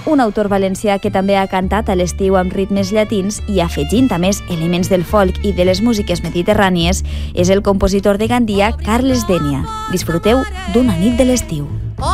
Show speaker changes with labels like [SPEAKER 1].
[SPEAKER 1] un autor valencià que també ha cantat a l'estiu amb ritmes llatins i afegint a més elements del folk i de les músiques mediterrànies, és el compositor de Gandia, Carles Dénia. Disfruteu d'Una nit de l'estiu.